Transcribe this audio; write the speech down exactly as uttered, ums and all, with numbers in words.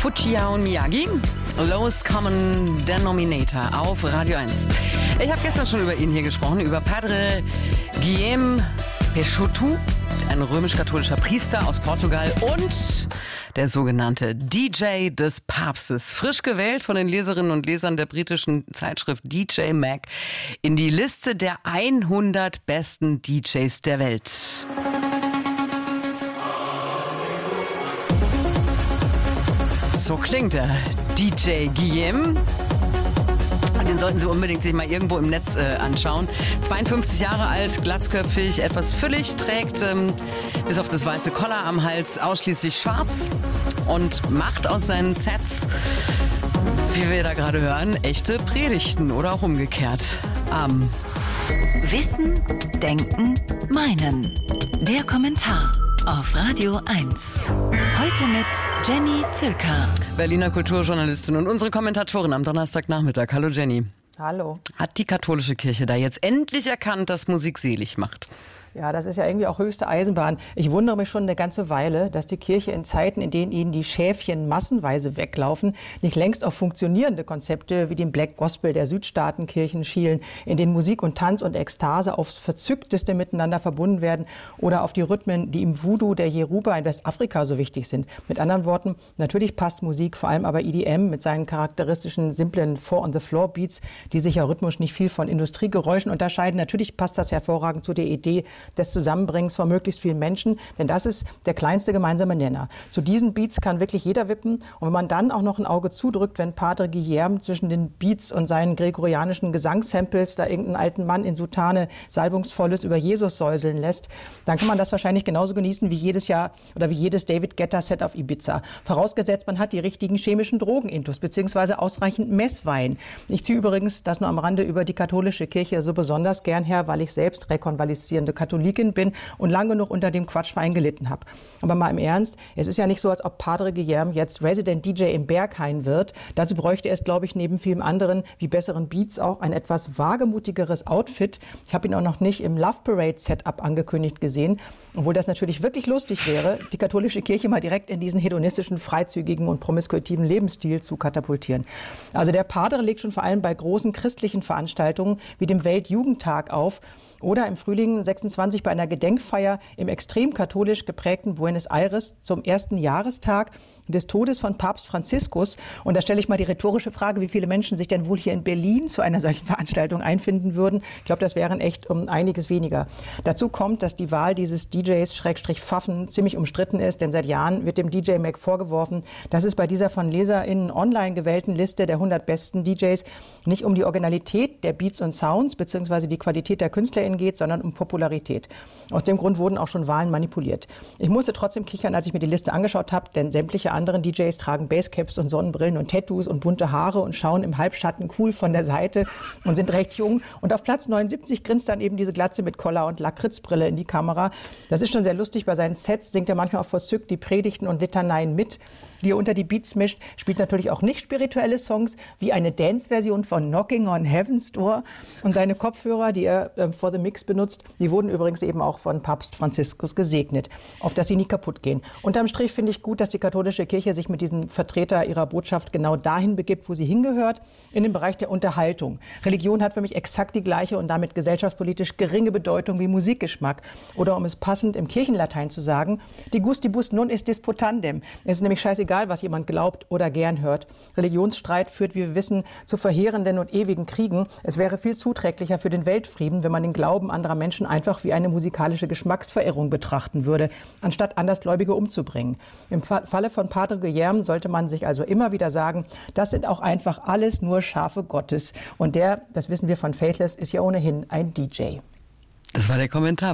Fujia und Miyagi, Lowest Common Denominator auf Radio eins. Ich habe gestern schon über ihn hier gesprochen, über Padre Guilherme Peixoto, ein römisch-katholischer Priester aus Portugal und der sogenannte D J des Papstes, frisch gewählt von den Leserinnen und Lesern der britischen Zeitschrift D J Mag in die Liste der hundert besten D Js der Welt. So klingt er, D J Guilherme. Den sollten Sie unbedingt sich mal irgendwo im Netz äh, anschauen. zweiundfünfzig Jahre alt, glatzköpfig, etwas füllig, trägt ähm, bis auf das weiße Collar am Hals ausschließlich schwarz und macht aus seinen Sets, wie wir da gerade hören, echte Predigten oder auch umgekehrt. Ähm. Wissen, Denken, Meinen. Der Kommentar auf Radio eins. Heute mit Jenny Zülker, Berliner Kulturjournalistin und unsere Kommentatorin am Donnerstagnachmittag. Hallo Jenny. Hallo. Hat die katholische Kirche da jetzt endlich erkannt, dass Musik selig macht? Ja, das ist ja irgendwie auch höchste Eisenbahn. Ich wundere mich schon eine ganze Weile, dass die Kirche in Zeiten, in denen ihnen die Schäfchen massenweise weglaufen, nicht längst auf funktionierende Konzepte wie den Black Gospel der Südstaatenkirchen schielen, in denen Musik und Tanz und Ekstase aufs Verzückteste miteinander verbunden werden oder auf die Rhythmen, die im Voodoo der Yoruba in Westafrika so wichtig sind. Mit anderen Worten, natürlich passt Musik, vor allem aber E D M mit seinen charakteristischen, simplen Four-on-the-Floor-Beats, die sich ja rhythmisch nicht viel von Industriegeräuschen unterscheiden. Natürlich passt das hervorragend zu der Idee des Zusammenbringens von möglichst vielen Menschen, denn das ist der kleinste gemeinsame Nenner. Zu diesen Beats kann wirklich jeder wippen und wenn man dann auch noch ein Auge zudrückt, wenn Padre Guilherme zwischen den Beats und seinen gregorianischen Gesangssamples da irgendeinen alten Mann in Soutane Salbungsvolles über Jesus säuseln lässt, dann kann man das wahrscheinlich genauso genießen wie jedes Jahr oder wie jedes David Guetta Set auf Ibiza. Vorausgesetzt, man hat die richtigen chemischen Drogen-Intus beziehungsweise ausreichend Messwein. Ich ziehe übrigens das nur am Rande über die katholische Kirche so besonders gern her, weil ich selbst rekonvaleszierende Katholikin bin und lang genug unter dem Quatschwein gelitten habe. Aber mal im Ernst, es ist ja nicht so, als ob Padre Guilherme jetzt Resident D J im Berghain wird. Dazu bräuchte er es, glaube ich, neben vielem anderen wie besseren Beats auch ein etwas wagemutigeres Outfit. Ich habe ihn auch noch nicht im Love Parade Setup angekündigt gesehen, obwohl das natürlich wirklich lustig wäre, die katholische Kirche mal direkt in diesen hedonistischen, freizügigen und promiskuitiven Lebensstil zu katapultieren. Also der Padre legt schon vor allem bei großen christlichen Veranstaltungen wie dem Weltjugendtag auf oder im Frühling sechsundzwanzig bei einer Gedenkfeier im extrem katholisch geprägten Buenos Aires zum ersten Jahrestag des Todes von Papst Franziskus. Und da stelle ich mal die rhetorische Frage, wie viele Menschen sich denn wohl hier in Berlin zu einer solchen Veranstaltung einfinden würden. Ich glaube, das wären echt um einiges weniger. Dazu kommt, dass die Wahl dieses D Js Schrägstrich Pfaffen ziemlich umstritten ist, denn seit Jahren wird dem D J Mag vorgeworfen, dass es bei dieser von LeserInnen online gewählten Liste der hundert besten D Js nicht um die Originalität der Beats und Sounds bzw. die Qualität der KünstlerInnen geht, sondern um Popularität. Aus dem Grund wurden auch schon Wahlen manipuliert. Ich musste trotzdem kichern, als ich mir die Liste angeschaut habe, denn sämtliche anderen D Js tragen Basecaps und Sonnenbrillen und Tattoos und bunte Haare und schauen im Halbschatten cool von der Seite und sind recht jung. Und auf Platz neunundsiebzig grinst dann eben diese Glatze mit Collar und Lakritzbrille in die Kamera. Das ist schon sehr lustig. Bei seinen Sets singt er manchmal auch verzückt die Predigten und Litaneien mit, die er unter die Beats mischt, spielt natürlich auch nicht spirituelle Songs, wie eine Dance-Version von Knocking on Heaven's Door. Und seine Kopfhörer, die er äh, for the Mix benutzt, die wurden übrigens eben auch von Papst Franziskus gesegnet, auf dass sie nie kaputt gehen. Unterm Strich finde ich gut, dass die katholische Kirche sich mit diesem Vertreter ihrer Botschaft genau dahin begibt, wo sie hingehört, in den Bereich der Unterhaltung. Religion hat für mich exakt die gleiche und damit gesellschaftspolitisch geringe Bedeutung wie Musikgeschmack. Oder um es passend im Kirchenlatein zu sagen, die gustibus non est disputandem. Es ist nämlich scheißegal, was jemand glaubt oder gern hört. Religionsstreit führt, wie wir wissen, zu verheerenden und ewigen Kriegen. Es wäre viel zuträglicher für den Weltfrieden, wenn man den Glauben anderer Menschen einfach wie eine musikalische Geschmacksverirrung betrachten würde, anstatt Andersgläubige umzubringen. Im Falle von Padre Guilherme sollte man sich also immer wieder sagen, das sind auch einfach alles nur Schafe Gottes. Und der, das wissen wir von Faithless, ist ja ohnehin ein D J. Das war der Kommentar.